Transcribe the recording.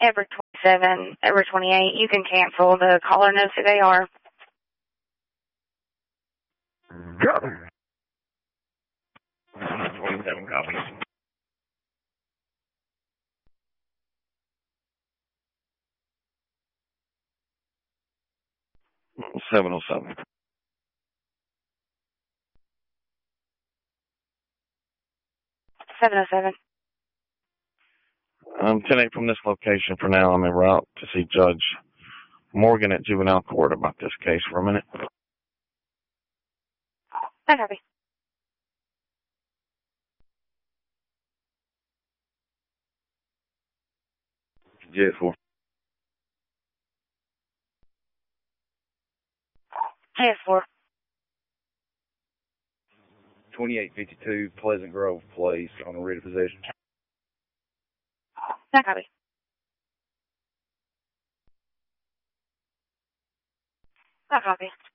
Edward 27, Edward 28. You can cancel. The caller knows who they are. Go. 27 copies. 707. 707. 10-8 from this location for now. I'm en route to see Judge Morgan at juvenile court about this case for a minute. I copy. JS4. JS4. 2852 Pleasant Grove Place on a writ of possession. I copy. I copy.